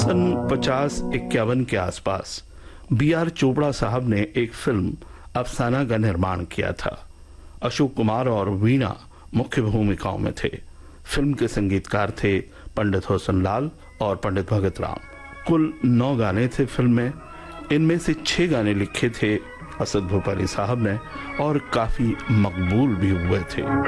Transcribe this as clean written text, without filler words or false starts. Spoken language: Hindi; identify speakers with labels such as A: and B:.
A: सन 50-51 के आसपास B.R. चोपड़ा साहब ने एक फिल्म अफसाना का निर्माण किया था। अशोक कुमार और वीणा मुख्य भूमिकाओं में थे। फिल्म के संगीतकार थे पंडित हुसन लाल और पंडित भगत राम। कुल 9 गाने थे फिल्म में। इनमें से 6 गाने लिखे थे असद भोपाली साहब ने और काफी मकबूल भी हुए थे।